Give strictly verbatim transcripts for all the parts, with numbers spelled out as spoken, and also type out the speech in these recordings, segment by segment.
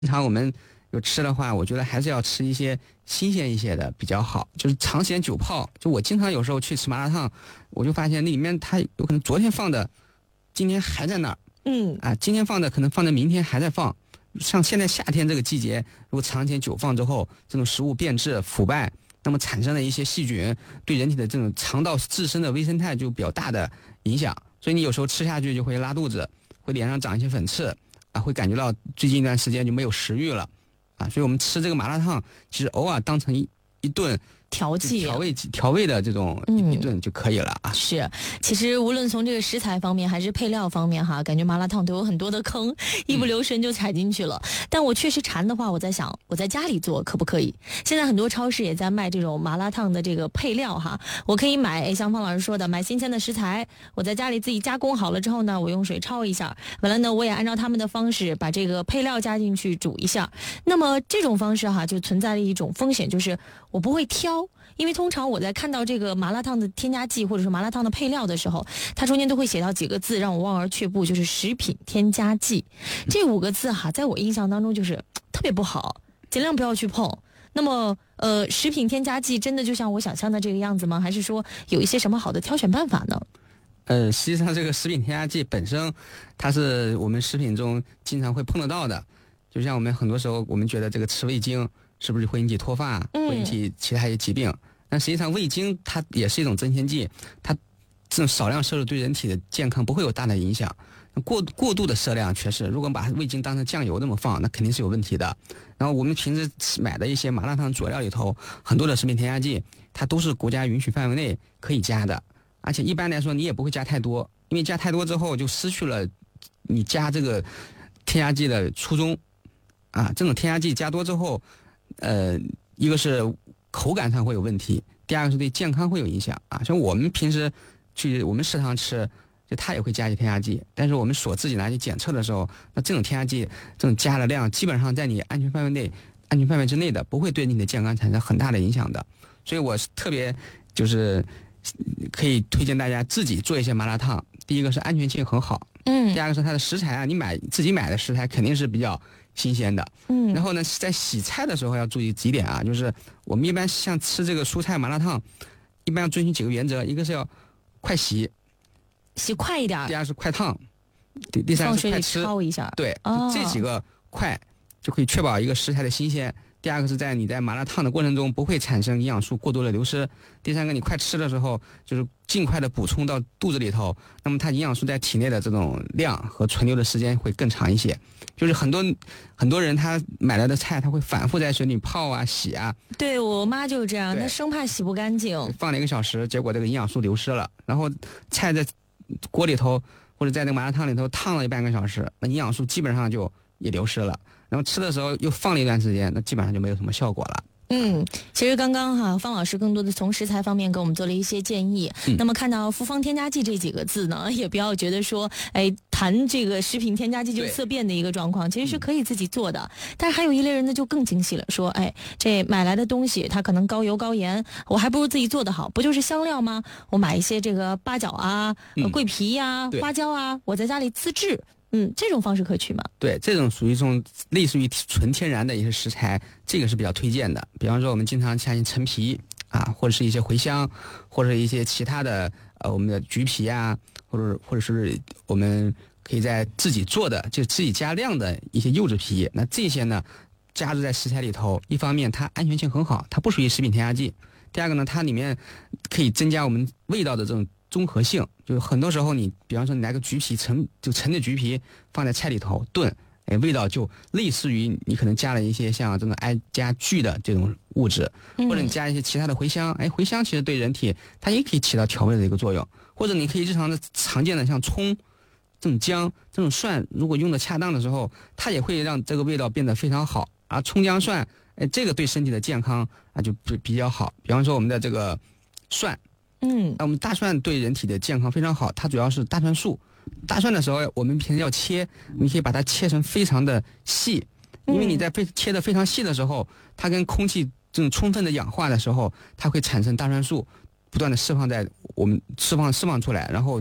平常我们有吃的话，我觉得还是要吃一些新鲜一些的比较好。就是长时间久泡，就我经常有时候去吃麻辣烫，我就发现那里面它有可能昨天放的，今天还在那儿。 嗯啊，今天放的可能放在明天还在放。像现在夏天这个季节，如果长时间久放之后，这种食物变质腐败，那么产生的一些细菌对人体的这种肠道自身的微生态就比较大的影响。所以你有时候吃下去就会拉肚子，会脸上长一些粉刺啊，会感觉到最近一段时间就没有食欲了啊。所以我们吃这个麻辣烫，其实偶尔当成一一顿调剂调味调味的这种一顿就可以了啊。 嗯、是，其实无论从这个食材方面还是配料方面哈，感觉麻辣烫都有很多的坑，一不留神就踩进去了。嗯、但我确实馋的话，我在想我在家里做可不可以？现在很多超市也在卖这种麻辣烫的这个配料哈，我可以买，像方老师说的，买新鲜的食材，我在家里自己加工好了之后呢，我用水焯一下，完了呢，我也按照他们的方式把这个配料加进去煮一下。那么这种方式哈，就存在了一种风险，就是我不会挑。因为通常我在看到这个麻辣烫的添加剂或者是麻辣烫的配料的时候，它中间都会写到几个字让我望而却步，就是食品添加剂。这五个字哈，在我印象当中就是特别不好，尽量不要去碰。那么呃，食品添加剂真的就像我想象的这个样子吗？还是说有一些什么好的挑选办法呢？ 呃，实际上这个食品添加剂本身，它是我们食品中经常会碰得到的。就像我们很多时候我们觉得这个吃味精是不是会引起脱发，会引起其他一些疾病？但实际上味精它也是一种增添剂，它这种少量摄入对人体的健康不会有大的影响。过过度的摄量确实，如果把味精当成酱油那么放，那肯定是有问题的。然后我们平时买的一些麻辣烫佐料里头，很多的食品添加剂，它都是国家允许范围内可以加的，而且一般来说你也不会加太多，因为加太多之后就失去了你加这个添加剂的初衷。啊，这种添加剂加多之后，呃，一个是口感上会有问题，第二个是对健康会有影响啊。像我们平时去我们食堂吃，就它也会加一些添加剂，但是我们所自己拿去检测的时候，那这种添加剂这种加的量基本上在你安全范围内、安全范围之内的，不会对你的健康产生很大的影响的。所以我特别就是可以推荐大家自己做一些麻辣烫。第一个是安全性很好， 嗯， 第二个是它的食材啊，你买自己买的食材肯定是比较新鲜的， 嗯， 然后呢，在洗菜的时候要注意几点啊，就是我们一般像吃这个蔬菜麻辣烫，一般要遵循几个原则，一个是要快洗， 洗快一点， 第二是快烫，第第三是快吃， 焯一下， 对， 哦、 这几个快就可以确保一个食材的新鲜。第二个是在你在麻辣烫的过程中不会产生营养素过多的流失。第三个，你快吃的时候就是尽快的补充到肚子里头，那么它营养素在体内的这种量和存留的时间会更长一些。就是很多很多人他买来的菜，他会反复在水里泡啊洗啊。 对，我妈就是这样，她生怕洗不干净， 放了一个小时，结果这个营养素流失了。然后菜在锅里头或者在那个麻辣烫里头烫了半个小时，那营养素基本上就也流失了。然后吃的时候又放了一段时间，那基本上就没有什么效果了。 嗯，其实刚刚哈，方老师更多的从食材方面给我们做了一些建议。嗯、那么看到复方添加剂这几个字呢，也不要觉得说，哎，谈这个食品添加剂就色变的一个状况，其实是可以自己做的。嗯、但是还有一类人呢，就更精细了，说，哎，这买来的东西它可能高油高盐，我还不如自己做的好，不就是香料吗？我买一些这个八角啊、嗯、桂皮呀、啊、花椒啊，我在家里自制。嗯，这种方式可取吗？ 对，这种属于一种类似于纯天然的一些食材，这个是比较推荐的。比方说，我们经常像陈皮啊，或者是一些茴香，或者一些其他的呃我们的橘皮啊，或者或者是我们可以在自己做的就自己加量的一些柚子皮，那这些呢加入在食材里头，一方面它安全性很好，它不属于食品添加剂；第二个呢，它里面可以增加我们味道的这种综合性。就很多时候你比方说你来个橘皮陈就陈的橘皮放在菜里头炖，哎，味道就类似于你可能加了一些像这种氨加聚的这种物质，或者你加一些其他的茴香，哎，茴香其实对人体它也可以起到调味的一个作用。或者你可以日常的常见的像葱、这种姜、这种蒜，如果用的恰当的时候，它也会让这个味道变得非常好。而葱姜蒜，哎，这个对身体的健康啊就比比较好。比方说我们的这个蒜。 嗯， 那我们大蒜对人体的健康非常好，它主要是大蒜素。大蒜的时候，我们平时要切，你可以把它切成非常的细，因为你在非切的非常细的时候，它跟空气这种充分的氧化的时候，它会产生大蒜素，不断的释放在我们释放释放出来，然后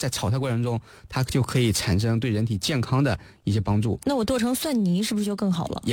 在炒菜过程中，它就可以产生对人体健康的一些帮助。 那我剁成蒜泥是不是就更好了？